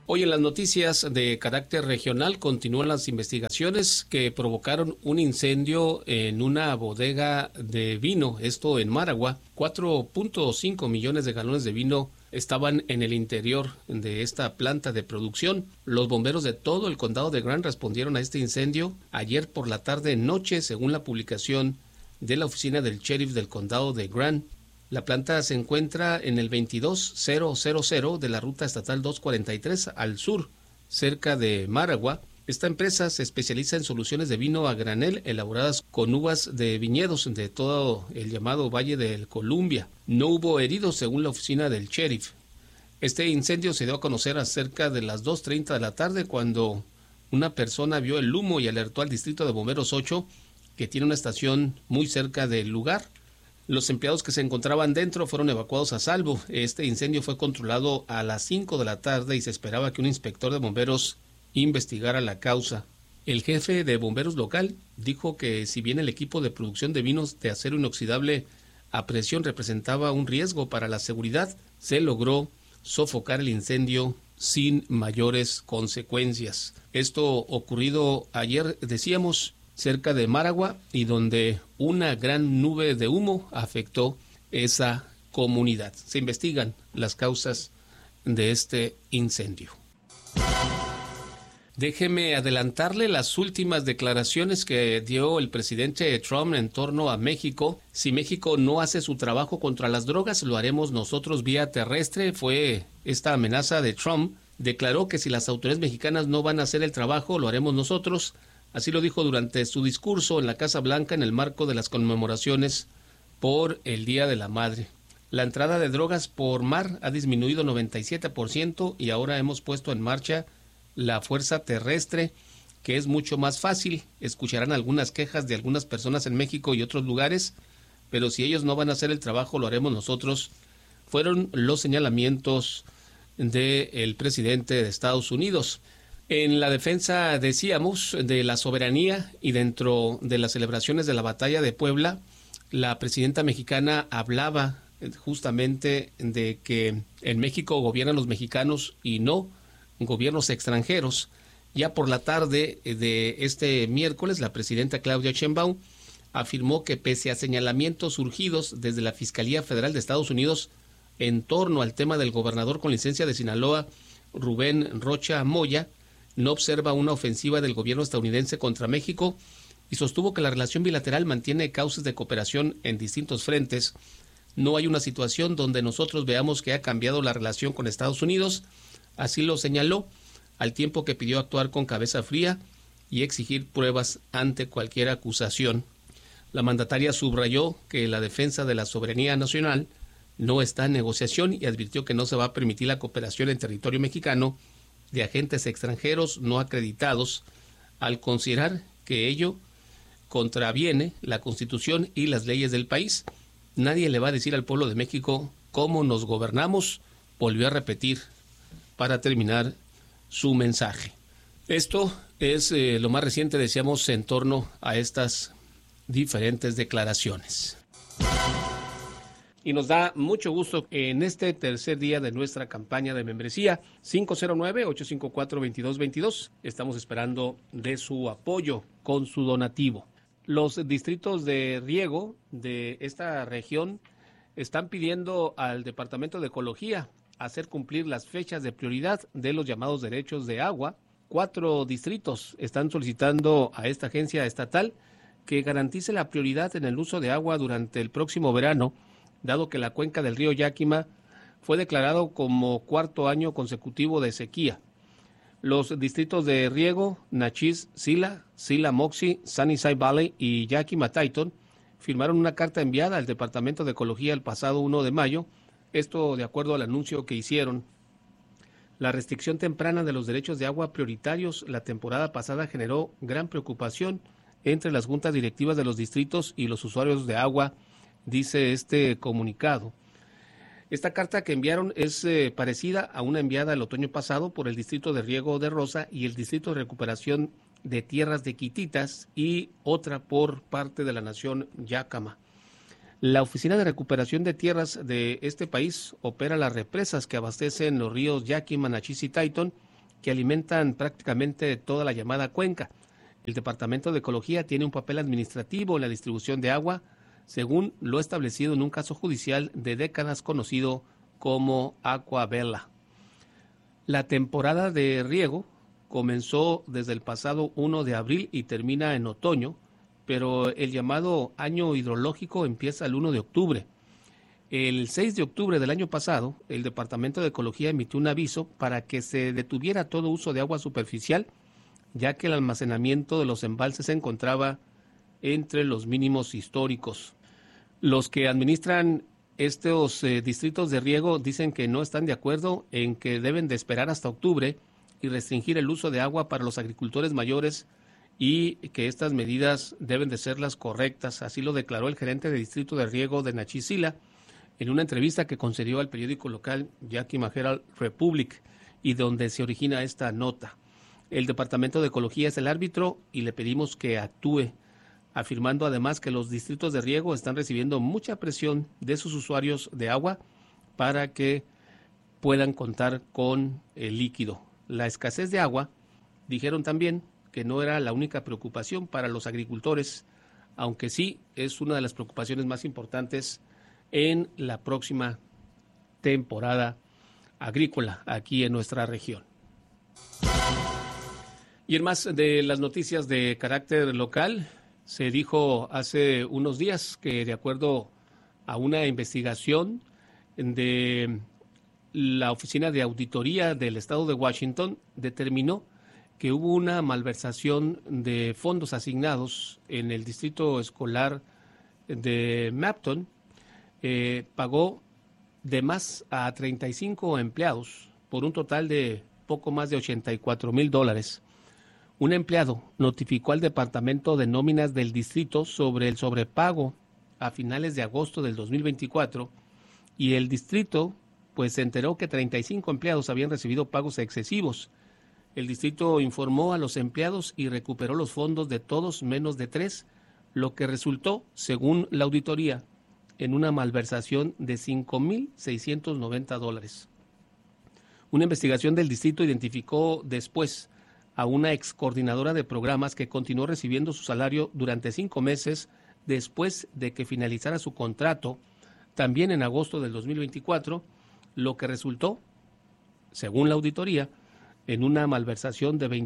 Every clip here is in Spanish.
Hoy en las noticias de carácter regional continúan las investigaciones que provocaron un incendio en una bodega de vino, esto en Maragua. 4.5 millones de galones de vino estaban en el interior de esta planta de producción. Los bomberos de todo el condado de Grant respondieron a este incendio ayer por la tarde-noche, según la publicación de la oficina del sheriff del condado de Grant. La planta se encuentra en el 22000 de la ruta estatal 243 al sur, cerca de Maragua. Esta empresa se especializa en soluciones de vino a granel elaboradas con uvas de viñedos de todo el llamado Valle del Columbia. No hubo heridos, según la oficina del sheriff. Este incendio se dio a conocer a cerca de las 2:30 de la tarde, cuando una persona vio el humo y alertó al distrito de bomberos 8, que tiene una estación muy cerca del lugar. Los empleados que se encontraban dentro fueron evacuados a salvo. Este incendio fue controlado a las 5 de la tarde y se esperaba que un inspector de bomberos investigara la causa. El jefe de bomberos local dijo que si bien el equipo de producción de vinos de acero inoxidable a presión representaba un riesgo para la seguridad, se logró sofocar el incendio sin mayores consecuencias. Esto ocurrido ayer, decíamos, cerca de Maragua, y donde una gran nube de humo afectó esa comunidad. Se investigan las causas de este incendio. Déjeme adelantarle las últimas declaraciones que dio el presidente Trump en torno a México. Si México no hace su trabajo contra las drogas, lo haremos nosotros vía terrestre. Fue esta amenaza de Trump. Declaró que si las autoridades mexicanas no van a hacer el trabajo, lo haremos nosotros. Así lo dijo durante su discurso en la Casa Blanca en el marco de las conmemoraciones por el Día de la Madre. La entrada de drogas por mar ha disminuido 97% y ahora hemos puesto en marcha la fuerza terrestre, que es mucho más fácil. Escucharán algunas quejas de algunas personas en México y otros lugares, pero si ellos no van a hacer el trabajo, lo haremos nosotros. Fueron los señalamientos del presidente de Estados Unidos. En la defensa, decíamos, de la soberanía y dentro de las celebraciones de la Batalla de Puebla, la presidenta mexicana hablaba justamente de que en México gobiernan los mexicanos y no gobiernos extranjeros. Ya por la tarde de este miércoles, la presidenta Claudia Sheinbaum afirmó que pese a señalamientos surgidos desde la Fiscalía Federal de Estados Unidos en torno al tema del gobernador con licencia de Sinaloa, Rubén Rocha Moya, no observa una ofensiva del gobierno estadounidense contra México y sostuvo que la relación bilateral mantiene cauces de cooperación en distintos frentes. No hay una situación donde nosotros veamos que ha cambiado la relación con Estados Unidos, así lo señaló, al tiempo que pidió actuar con cabeza fría y exigir pruebas ante cualquier acusación. La mandataria subrayó que la defensa de la soberanía nacional no está en negociación y advirtió que no se va a permitir la cooperación en territorio mexicano de agentes extranjeros no acreditados, al considerar que ello contraviene la Constitución y las leyes del país. Nadie le va a decir al pueblo de México cómo nos gobernamos, volvió a repetir para terminar su mensaje. Esto es lo más reciente, decíamos, en torno a estas diferentes declaraciones. Y nos da mucho gusto en este tercer día de nuestra campaña de membresía 509-854-2222. Estamos esperando de su apoyo con su donativo. Los distritos de riego de esta región están pidiendo al Departamento de Ecología hacer cumplir las fechas de prioridad de los llamados derechos de agua. 4 distritos están solicitando a esta agencia estatal que garantice la prioridad en el uso de agua durante el próximo verano, dado que la cuenca del río Yakima fue declarado como 4º año consecutivo de sequía. Los distritos de riego, Nachis, Sila, Moxie, Sunnyside Valley y Yakima-Titan firmaron una carta enviada al Departamento de Ecología el pasado 1 de mayo, esto de acuerdo al anuncio que hicieron. La restricción temprana de los derechos de agua prioritarios la temporada pasada generó gran preocupación entre las juntas directivas de los distritos y los usuarios de agua, dice este comunicado. Esta carta que enviaron es parecida a una enviada el otoño pasado por el Distrito de Riego de Rosa y el Distrito de Recuperación de Tierras de Quititas y otra por parte de la nación Yakama. La Oficina de Recuperación de Tierras de este país opera las represas que abastecen los ríos Yakima, Nachis y Titan que alimentan prácticamente toda la llamada cuenca. El Departamento de Ecología tiene un papel administrativo en la distribución de agua, según lo establecido en un caso judicial de décadas conocido como Aquavela. La temporada de riego comenzó desde el pasado 1 de abril y termina en otoño, pero el llamado año hidrológico empieza el 1 de octubre. El 6 de octubre del año pasado, el Departamento de Ecología emitió un aviso para que se detuviera todo uso de agua superficial, ya que el almacenamiento de los embalses se encontraba entre los mínimos históricos. Los que administran estos distritos de riego dicen que no están de acuerdo en que deben de esperar hasta octubre y restringir el uso de agua para los agricultores mayores y que estas medidas deben de ser las correctas. Así lo declaró el gerente de distrito de riego de Nachisila en una entrevista que concedió al periódico local Yakima Herald Republic y donde se origina esta nota. El Departamento de Ecología es el árbitro y le pedimos que actúe, afirmando además que los distritos de riego están recibiendo mucha presión de sus usuarios de agua para que puedan contar con el líquido. La escasez de agua, dijeron también, que no era la única preocupación para los agricultores, aunque sí es una de las preocupaciones más importantes en la próxima temporada agrícola aquí en nuestra región. Y en más de las noticias de carácter local, se dijo hace unos días que de acuerdo a una investigación de la Oficina de Auditoría del Estado de Washington, determinó que hubo una malversación de fondos asignados en el distrito escolar de Mapton. Pagó de más a 35 empleados por un total de poco más de $84,000. Un empleado notificó al Departamento de Nóminas del distrito sobre el sobrepago a finales de agosto del 2024 y el distrito pues se enteró que 35 empleados habían recibido pagos excesivos. El distrito informó a los empleados y recuperó los fondos de todos menos de 3, lo que resultó, según la auditoría, en una malversación de $5,690. Una investigación del distrito identificó después a una ex coordinadora de programas que continuó recibiendo su salario durante 5 meses después de que finalizara su contrato, también en agosto del 2024, lo que resultó, según la auditoría, en una malversación de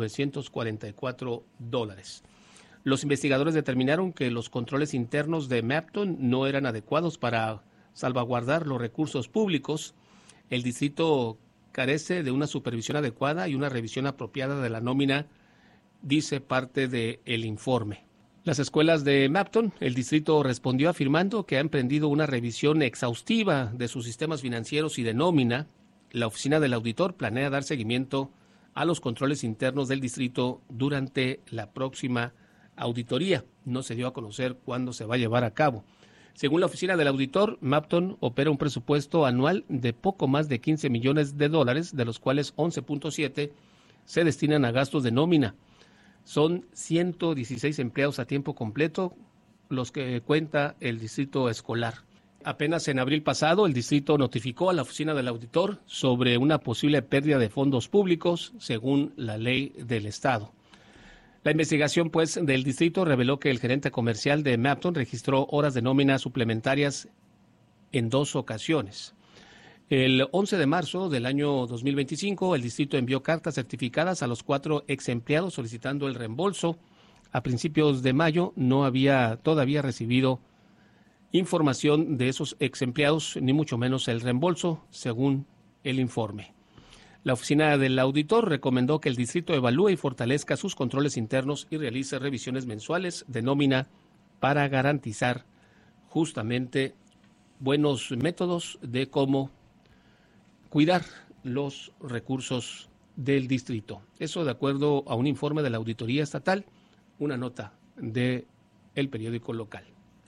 $20,944. Los investigadores determinaron que los controles internos de Mapton no eran adecuados para salvaguardar los recursos públicos. El distrito carece de una supervisión adecuada y una revisión apropiada de la nómina, dice parte del informe. Las escuelas de Mapton, el distrito respondió afirmando que ha emprendido una revisión exhaustiva de sus sistemas financieros y de nómina. La oficina del auditor planea dar seguimiento a los controles internos del distrito durante la próxima auditoría. No se dio a conocer cuándo se va a llevar a cabo. Según la oficina del auditor, Mapton opera un presupuesto anual de poco más de $15 millones, de los cuales 11.7 se destinan a gastos de nómina. Son 116 empleados a tiempo completo los que cuenta el distrito escolar. Apenas en abril pasado, el distrito notificó a la oficina del auditor sobre una posible pérdida de fondos públicos según la ley del estado. La investigación, pues, del distrito reveló que el gerente comercial de Mapton registró horas de nómina suplementarias en 2 ocasiones. El 11 de marzo del año 2025, el distrito envió cartas certificadas a los 4 ex empleados solicitando el reembolso. A principios de mayo no había todavía recibido información de esos ex empleados, ni mucho menos el reembolso, según el informe. La oficina del auditor recomendó que el distrito evalúe y fortalezca sus controles internos y realice revisiones mensuales de nómina para garantizar justamente buenos métodos de cómo cuidar los recursos del distrito. Eso de acuerdo a un informe de la Auditoría Estatal, una nota de el periódico local.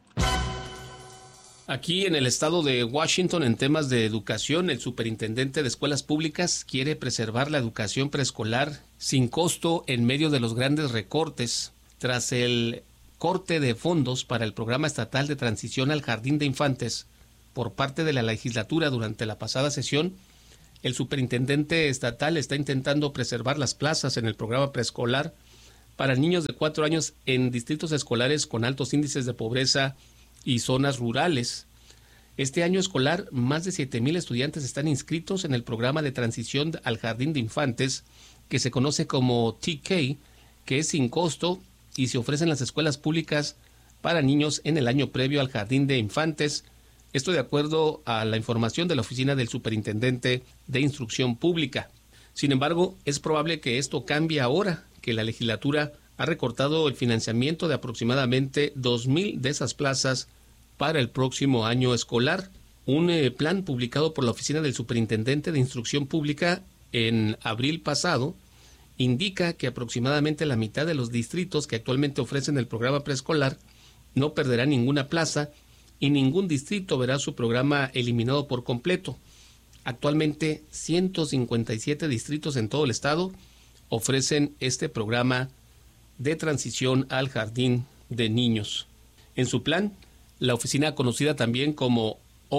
Aquí en el estado de Washington, en temas de educación, el superintendente de escuelas públicas quiere preservar la educación preescolar sin costo en medio de los grandes recortes. Tras el corte de fondos para el programa estatal de transición al jardín de infantes por parte de la legislatura durante la pasada sesión, El superintendente estatal está intentando preservar las plazas en el programa preescolar para niños de 4 años en distritos escolares con altos índices de pobreza y zonas rurales. Este año escolar, más de 7,000 estudiantes están inscritos en el programa de transición al jardín de infantes, que se conoce como TK, que es sin costo y se ofrece en las escuelas públicas para niños en el año previo al jardín de infantes. Esto de acuerdo a la información de la Oficina del Superintendente de Instrucción Pública. Sin embargo, es probable que esto cambie ahora que la legislatura ha recortado el financiamiento de aproximadamente 2,000 de esas plazas para el próximo año escolar. Un plan publicado por la Oficina del Superintendente de Instrucción Pública en abril pasado indica que aproximadamente la mitad de los distritos que actualmente ofrecen el programa preescolar no perderá ninguna plaza y ningún distrito verá su programa eliminado por completo. Actualmente, 157 distritos en todo el estado ofrecen este programa de transición al jardín de niños. En su plan, la oficina conocida también como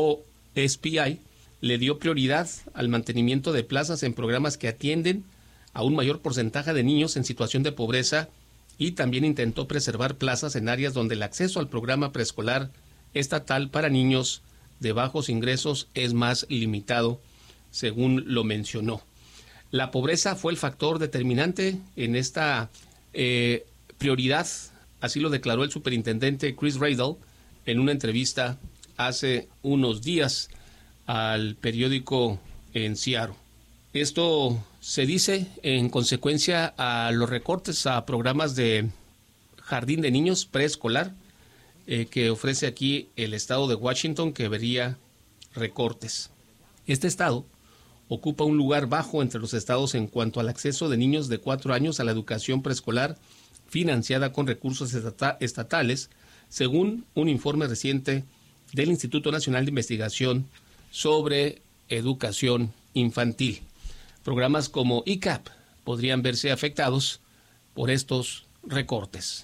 OSPI le dio prioridad al mantenimiento de plazas en programas que atienden a un mayor porcentaje de niños en situación de pobreza y también intentó preservar plazas en áreas donde el acceso al programa preescolar estatal para niños de bajos ingresos es más limitado, según lo mencionó. La pobreza fue el factor determinante en esta prioridad, así lo declaró el superintendente Chris Radel en una entrevista hace unos días al periódico en Seattle. Esto se dice en consecuencia a los recortes a programas de jardín de niños preescolar que ofrece aquí el estado de Washington, que vería recortes. Este estado ocupa un lugar bajo entre los estados en cuanto al acceso de niños de 4 años a la educación preescolar financiada con recursos estatales, según un informe reciente del Instituto Nacional de Investigación sobre Educación Infantil. Programas como ICAP podrían verse afectados por estos recortes.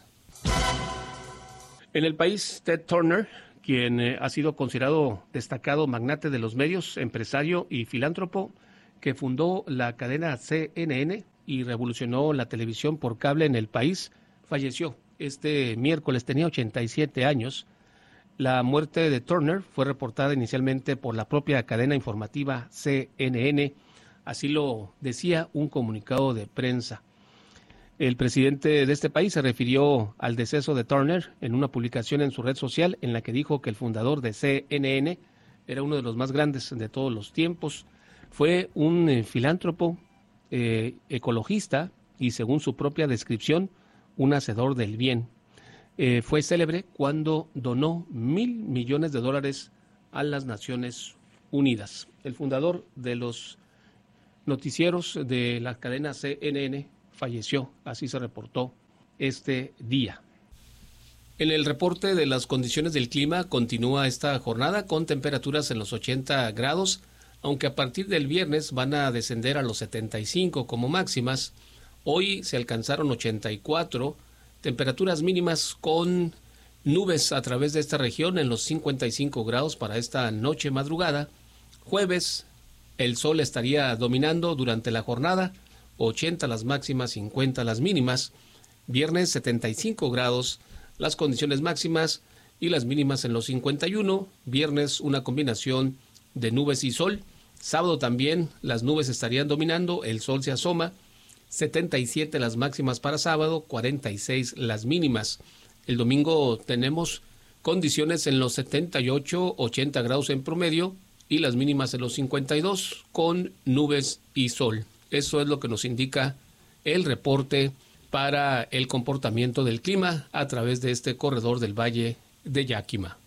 En el país, Ted Turner, quien ha sido considerado destacado magnate de los medios, empresario y filántropo, que fundó la cadena CNN y revolucionó la televisión por cable en el país, falleció este miércoles, tenía 87 años. La muerte de Turner fue reportada inicialmente por la propia cadena informativa CNN, así lo decía un comunicado de prensa. El presidente de este país se refirió al deceso de Turner en una publicación en su red social en la que dijo que el fundador de CNN era uno de los más grandes de todos los tiempos. Fue un filántropo, ecologista y, según su propia descripción, un hacedor del bien. Fue célebre cuando donó $1,000 millones a las Naciones Unidas. El fundador de los noticieros de la cadena CNN falleció, así se reportó este día. En el reporte de las condiciones del clima continúa esta jornada con temperaturas en los 80 grados, aunque a partir del viernes van a descender a los 75 como máximas. Hoy se alcanzaron 84, temperaturas mínimas con nubes a través de esta región en los 55 grados para esta noche madrugada. Jueves, el sol estaría dominando durante la jornada, 80 las máximas, 50 las mínimas. Viernes 75 grados las condiciones máximas y las mínimas en los 51. Viernes una combinación de nubes y sol. Sábado también las nubes estarían dominando, el sol se asoma. 77 las máximas para sábado, 46 las mínimas. El domingo tenemos condiciones en los 78, 80 grados en promedio y las mínimas en los 52 con nubes y sol. Eso es lo que nos indica el reporte para el comportamiento del clima a través de este corredor del Valle de Yakima.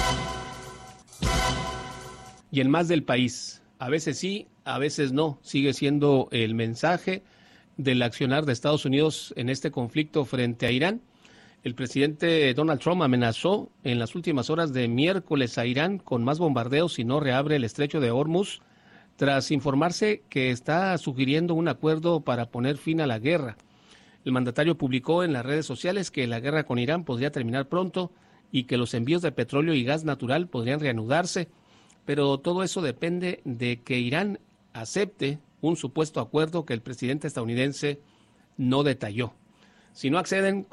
Y en más del país, a veces sí, a veces no, sigue siendo el mensaje del accionar de Estados Unidos en este conflicto frente a Irán. El presidente Donald Trump amenazó en las últimas horas de miércoles a Irán con más bombardeos si no reabre el estrecho de Hormuz, tras informarse que está sugiriendo un acuerdo para poner fin a la guerra. El mandatario publicó en las redes sociales que la guerra con Irán podría terminar pronto y que los envíos de petróleo y gas natural podrían reanudarse, pero todo eso depende de que Irán acepte un supuesto acuerdo que el presidente estadounidense no detalló. Si no acceden,